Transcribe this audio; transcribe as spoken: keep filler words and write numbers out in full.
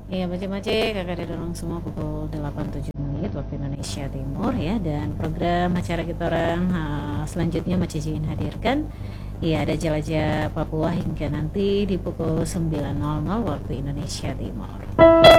Iya, Mace-Mace, kakak ada dorong semua pukul delapan tujuh menit waktu Indonesia Timur ya. Dan program acara kita orang uh, selanjutnya Mace ingin hadirkan. Iya, ada jelajah Papua hingga nanti di pukul sembilan nol nol waktu Indonesia Timur.